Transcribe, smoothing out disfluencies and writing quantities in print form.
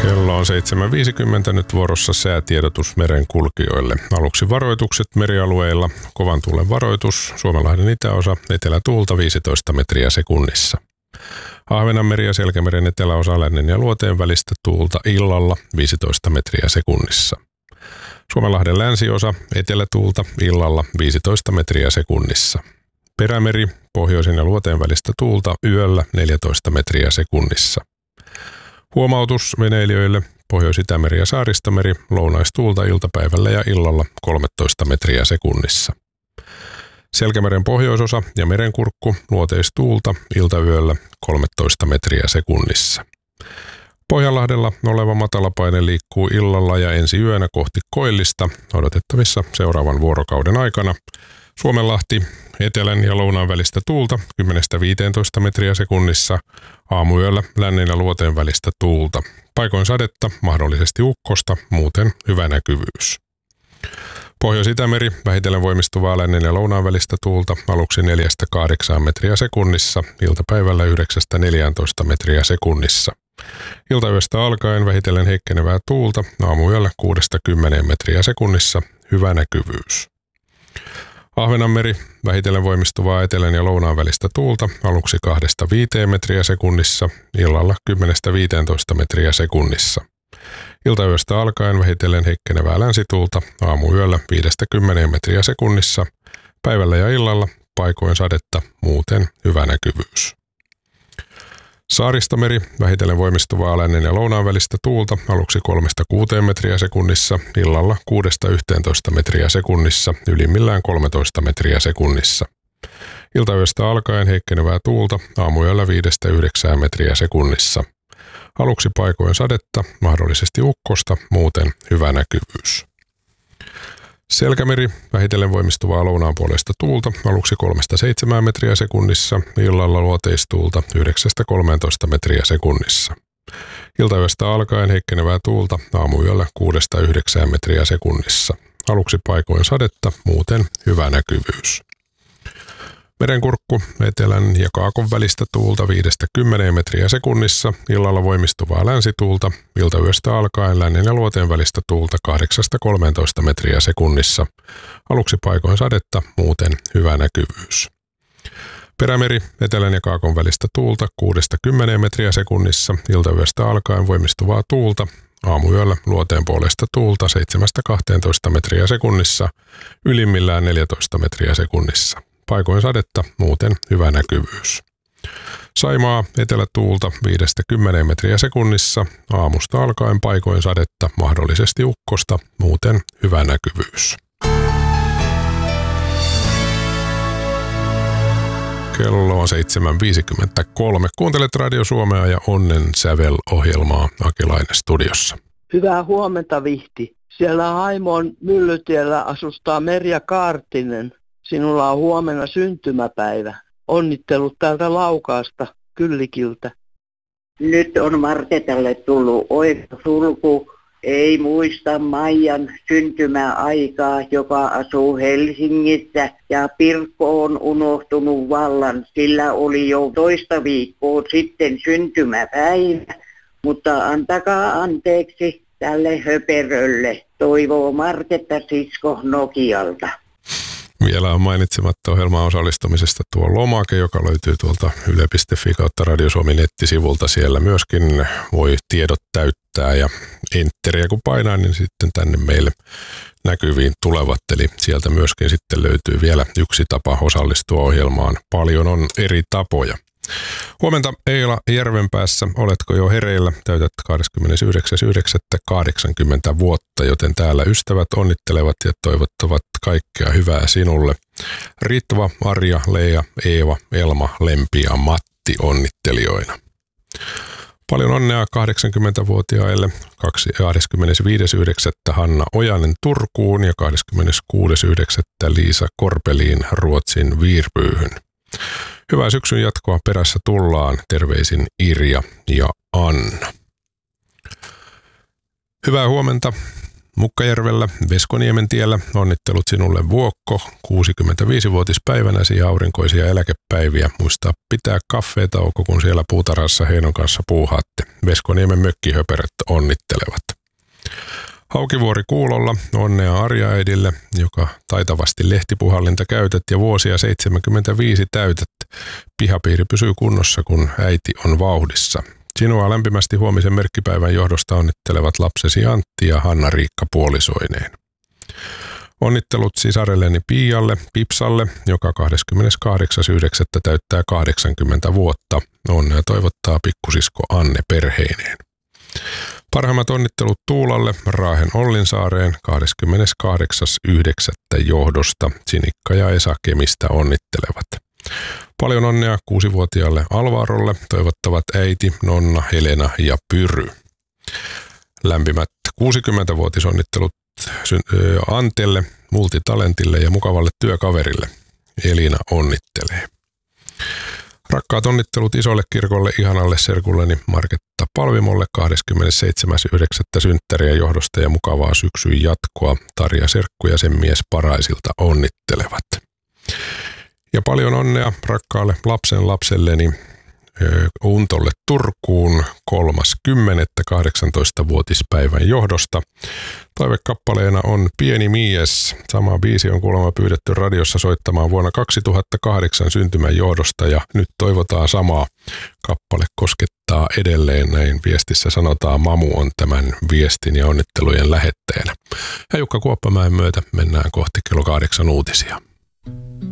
Kello on 7.50 nyt vuorossa säätiedotus merenkulkijoille. Aluksi varoitukset merialueilla. Kovan tuulen varoitus. Suomenlahden itäosa, etelätuulta 15 metriä sekunnissa. Ahvenanmeri ja Selkämeren eteläosa lännen ja luoteen välistä tuulta illalla 15 metriä sekunnissa. Suomenlahden länsiosa, etelätuulta illalla 15 metriä sekunnissa. Perämeri, pohjoisen ja luoteen välistä tuulta yöllä 14 metriä sekunnissa. Huomautus veneilijöille: Pohjois-Itämeri ja Saaristomeri, lounaistuulta iltapäivällä ja illalla 13 metriä sekunnissa. Selkämeren pohjoisosa ja merenkurkku, luoteistuulta iltayöllä 13 metriä sekunnissa. Pohjanlahdella oleva matalapaine liikkuu illalla ja ensi yönä kohti koillista, odotettavissa seuraavan vuorokauden aikana. Suomenlahti, etelän ja lounaan välistä tuulta 10-15 metriä sekunnissa, aamuyöllä lännen ja luoteen välistä tuulta. Paikoin sadetta, mahdollisesti ukkosta, muuten hyvä näkyvyys. Pohjois-Itämeri, vähitellen voimistuvaa lännen ja lounaan välistä tuulta, aluksi 4-8 metriä sekunnissa, iltapäivällä 9-14 metriä sekunnissa. Iltayöstä alkaen vähitellen heikkenevää tuulta, aamuyöllä 6-10 metriä sekunnissa, hyvä näkyvyys. Ahvenanmeri, vähitellen voimistuvaa etelän ja lounaan välistä tuulta, aluksi 2-5 metriä sekunnissa, illalla 10-15 metriä sekunnissa. Iltayöstä alkaen vähitellen heikkenevää länsituulta, aamuyöllä 5-10 metriä sekunnissa, päivällä ja illalla paikoin sadetta, muuten hyvä näkyvyys. Saaristomeri, vähitellen voimistuvaa lännen ja lounaan välistä tuulta, aluksi 3-6 metriä sekunnissa, illalla 6-11 metriä sekunnissa, ylimmillään 13 metriä sekunnissa. Iltayöstä alkaen heikkenevää tuulta, aamuyöllä 5-9 metriä sekunnissa. Aluksi paikoin sadetta, mahdollisesti ukkosta, muuten hyvä näkyvyys. Selkämeri, vähitellen voimistuvaa lounaan puolesta tuulta, aluksi 3-7 metriä sekunnissa, illalla luoteistuulta 9-13 metriä sekunnissa. Iltayöstä alkaen heikkenevää tuulta, aamuyöllä 6-9 metriä sekunnissa. Aluksi paikoin sadetta, muuten hyvä näkyvyys. Merenkurkku, etelän ja kaakon välistä tuulta 5-10 metriä sekunnissa, illalla voimistuvaa länsituulta, iltayöstä alkaen lännen ja luoteen välistä tuulta 8-13 metriä sekunnissa. Aluksi paikoin sadetta, muuten hyvä näkyvyys. Perämeri, etelän ja kaakon välistä tuulta 6-10 metriä sekunnissa, iltayöstä alkaen voimistuvaa tuulta, aamuyöllä luoteen puolesta tuulta 7-12 metriä sekunnissa, ylimmillään 14 metriä sekunnissa. Paikoin sadetta, muuten hyvä näkyvyys. Saimaa, etelätuulta 5-10 metriä sekunnissa, aamusta alkaen paikoin sadetta, mahdollisesti ukkosta, muuten hyvä näkyvyys. Kello on 7.53. Kuuntelet Radio Suomea ja Onnen sävel-ohjelmaa. Aki Laine studiossa. Hyvää huomenta, Vihti. Siellä Haimon Myllytiellä asustaa Merja Kaartinen. Sinulla on huomenna syntymäpäivä. Onnittelut täältä Laukaasta, Kyllikiltä. Nyt on Marketalle tullut oikosulku. Ei muista Maijan syntymäaikaa, joka asuu Helsingissä. Ja Pirkko on unohtunut vallan. Sillä oli jo 2 viikkoa sitten syntymäpäivä. Mutta antakaa anteeksi tälle höperölle. Toivoo Marketta sisko Nokialta. Vielä on mainitsematta ohjelmaan osallistumisesta tuo lomake, joka löytyy tuolta yle.fi kautta Radio Suomi nettisivulta. Siellä myöskin voi tiedot täyttää ja enteriä kun painaa, niin sitten tänne meille näkyviin tulevat. Eli sieltä myöskin sitten löytyy vielä yksi tapa osallistua ohjelmaan. Paljon on eri tapoja. Huomenta Eila Järvenpäässä. Oletko jo hereillä? Täytät 29.9.80 vuotta, joten täällä ystävät onnittelevat ja toivottavat kaikkea hyvää sinulle. Ritva, Arja, Leija, Eeva, Elma, Lempi ja Matti onnittelijoina. Paljon onnea 80-vuotiaille. 25.9. Hanna Ojanen Turkuun ja 26.9. Liisa Korpeliin Ruotsin Viirbyyhyn. Hyvää syksyn jatkoa, perässä tullaan. Terveisin Irja ja Anna. Hyvää huomenta Mukkajärvellä Veskoniemen-tiellä onnittelut sinulle Vuokko 65-vuotispäivänäsi ja aurinkoisia eläkepäiviä. Muistaa pitää kaffeetauko, kun siellä puutarhassa Heinon kanssa puuhaatte. Veskoniemen mökkihöperöt onnittelevat. Haukivuori Kuulolla onnea Arja-äidille, joka taitavasti lehtipuhallinta käytät ja vuosia 75 täytät. Pihapiiri pysyy kunnossa, kun äiti on vauhdissa. Sinua lämpimästi huomisen merkkipäivän johdosta onnittelevat lapsesi Antti ja Hanna-Riikka puolisoineen. Onnittelut sisarelleni Pialle, Pipsalle, joka 28.9. täyttää 80 vuotta. Onnea toivottaa pikkusisko Anne perheineen. Parhaimmat onnittelut Tuulalle, Raahen Ollinsaareen 28.9. johdosta. Sinikka ja Esa Kemistä onnittelevat. Paljon onnea 6-vuotiaalle Alvarolle toivottavat äiti, Nonna, Helena ja Pyry. Lämpimät 60-vuotisonnittelut Antelle, multitalentille ja mukavalle työkaverille. Elina onnittelee. Rakkaat onnittelut isolle kirkolle ihanalle serkulleni Marketta Palvimolle 27.9. synttäriä johdosta ja mukavaa syksyn jatkoa. Tarja Serkku ja sen mies Paraisilta onnittelevat. Ja paljon onnea rakkaalle lapselleni Untolle Turkuun 30. 18-vuotispäivän johdosta. Toivekappaleena on Pieni mies. Sama biisi on kuulemma pyydetty radiossa soittamaan vuonna 2008 syntymän johdosta ja nyt toivotaan samaa. Kappale koskettaa edelleen, näin viestissä sanotaan. Mamu on tämän viestin ja onnittelujen lähettäjänä. Ja Jukka Kuoppamäen myötä mennään kohti kello 8 uutisia.